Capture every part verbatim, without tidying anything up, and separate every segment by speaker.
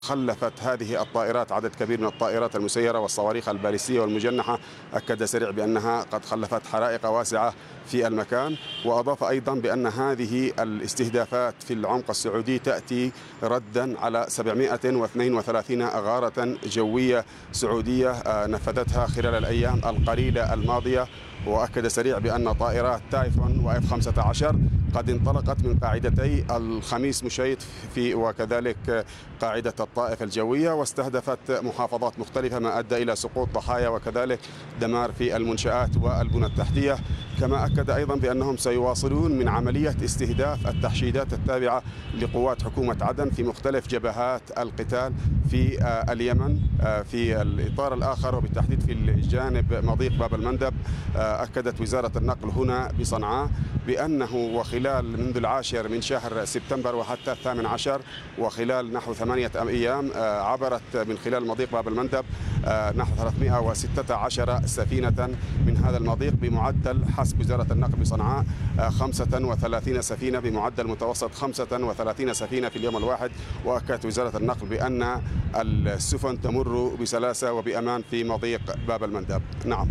Speaker 1: خلفت هذه الطائرات عدد كبير من الطائرات المسيرة والصواريخ البالستية والمجنحة. أكد سريع بأنها قد خلفت حرائق واسعة في المكان، وأضاف أيضا بأن هذه الاستهدافات في العمق السعودي تأتي ردا على سبعمائة واثنين وثلاثين غارة جوية سعودية نفذتها خلال الأيام القليلة الماضية. وأكد سريع بأن طائرات تايفون وإف خمسة عشر قد انطلقت من قاعدتي الخميس مشيط في وكذلك قاعدة الطائف الجوية، واستهدفت محافظات مختلفة ما أدى إلى سقوط ضحايا وكذلك دمار في المنشآت والبنى التحتية. كما أكد أيضا بأنهم سيواصلون من عملية استهداف التحشيدات التابعة لقوات حكومة عدن في مختلف جبهات القتال في اليمن. في الإطار الآخر وبالتحديد في الجانب مضيق باب المندب، أكدت وزارة النقل هنا بصنعاء بأنه وخلال منذ العاشر من شهر سبتمبر وحتى الثامن عشر وخلال نحو ثمانية أيام عبرت من خلال مضيق باب المندب نحو ثلاثمائة وستة عشر سفينة من هذا المضيق بمعدل حسب وزارة النقل بصنعاء خمسة وثلاثين سفينة بمعدل متوسط خمسة وثلاثين سفينة في اليوم الواحد. وأكدت وزارة النقل بأن السفن تمر بسلاسة وبأمان في مضيق باب المندب. نعم.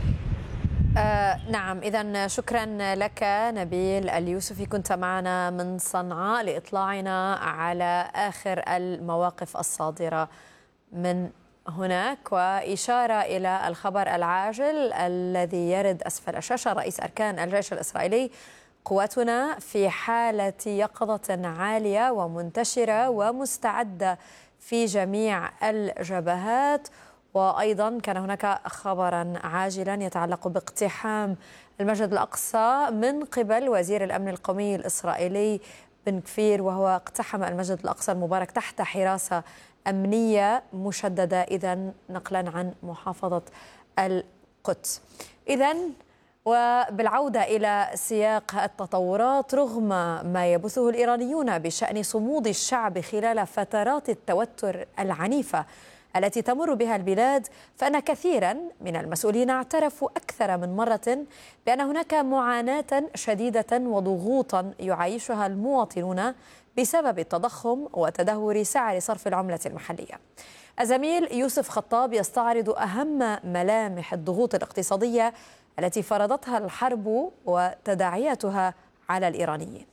Speaker 2: آه نعم، إذن شكرا لك نبيل اليوسفي، كنت معنا من صنعاء لإطلاعنا على آخر المواقف الصادرة من هناك. وإشارة إلى الخبر العاجل الذي يرد أسفل الشاشة، رئيس أركان الجيش الإسرائيلي: قواتنا في حالة يقظة عالية ومنتشرة ومستعدة في جميع الجبهات. وأيضا كان هناك خبرا عاجلا يتعلق باقتحام المسجد الأقصى من قبل وزير الأمن القومي الإسرائيلي بن كفير، وهو اقتحم المسجد الأقصى المبارك تحت حراسة أمنية مشددة، إذن نقلا عن محافظة القدس. إذن وبالعودة إلى سياق التطورات، رغم ما يبثه الإيرانيون بشأن صمود الشعب خلال فترات التوتر العنيفة التي تمر بها البلاد، فإن كثيرا من المسؤولين اعترفوا أكثر من مرة بأن هناك معاناة شديدة وضغوطا يعيشها المواطنون بسبب التضخم وتدهور سعر صرف العملة المحلية. الزميل يوسف خطاب يستعرض أهم ملامح الضغوط الاقتصادية التي فرضتها الحرب وتداعياتها على الإيرانيين.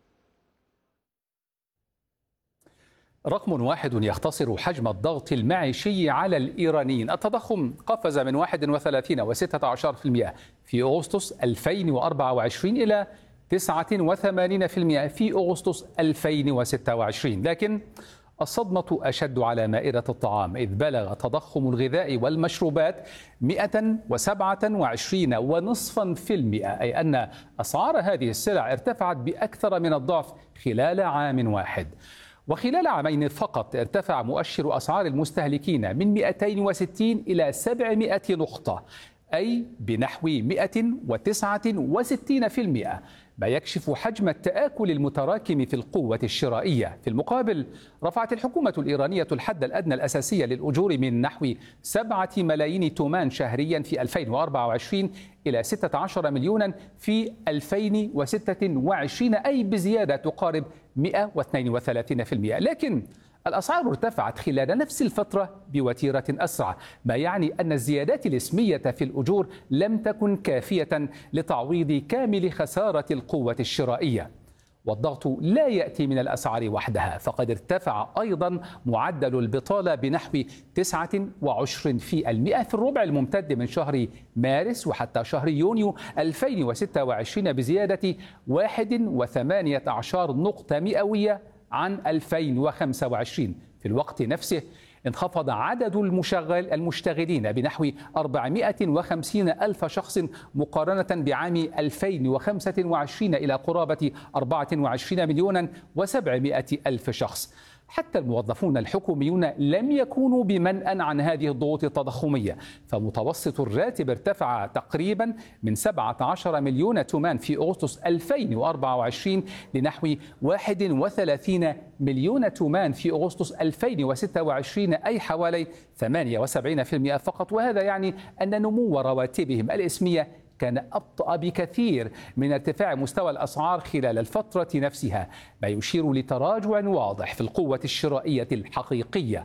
Speaker 3: رقم واحد يختصر حجم الضغط المعيشي على الإيرانيين. التضخم قفز من واحد وثلاثين فاصلة ستة عشر بالمئة في أغسطس ألفين وأربعة وعشرين إلى تسعة وثمانين بالمئة في أغسطس ألفين وستة وعشرين، لكن الصدمة أشد على مائدة الطعام، إذ بلغ تضخم الغذاء والمشروبات مئة وسبعة وعشرين ونصفا في المئة، أي أن أسعار هذه السلع ارتفعت بأكثر من الضعف خلال عام واحد. وخلال عامين فقط ارتفع مؤشر أسعار المستهلكين من مئتين وستين إلى سبعمائة نقطة، أي بنحو مئة وتسعة وستين بالمئة، ما يكشف حجم التآكل المتراكم في القوة الشرائية. في المقابل، رفعت الحكومة الإيرانية الحد الأدنى الأساسي للأجور من نحو سبعة ملايين تومان شهريا في ألفين وأربعة وعشرين إلى ستة عشر مليونا في ألفين وستة وعشرين، أي بزيادة تقارب مئة واثنين وثلاثين بالمئة. لكن الأسعار ارتفعت خلال نفس الفترة بوتيرة أسرع، ما يعني أن الزيادات الإسمية في الأجور لم تكن كافية لتعويض كامل خسارة القوة الشرائية. والضغط لا يأتي من الأسعار وحدها، فقد ارتفع أيضا معدل البطالة بنحو تسعة وعشرين بالمئة في الربع الممتد من شهر مارس وحتى شهر يونيو ألفين وستة وعشرين بزيادة واحد وثمانية عشر نقطة مئوية عن ألفين وخمسة وعشرين. في الوقت نفسه انخفض عدد المشغل المشتغلين بنحو أربعمائة وخمسين ألف شخص مقارنة بعام ألفين وخمسة وعشرين إلى قرابة أربعة وعشرين مليونا وسبعمائة ألف شخص. حتى الموظفون الحكوميون لم يكونوا بمنأى عن هذه الضغوط التضخمية، فمتوسط الراتب ارتفع تقريبا من سبعة عشر مليون تومان في أغسطس ألفين وأربعة وعشرين لنحو واحد وثلاثين مليون تومان في أغسطس ألفين وستة وعشرين، أي حوالي ثمانية وسبعين بالمئة فقط. وهذا يعني أن نمو رواتبهم الإسمية كان أبطأ بكثير من ارتفاع مستوى الأسعار خلال الفترة نفسها، ما يشير لتراجع واضح في القوة الشرائية الحقيقية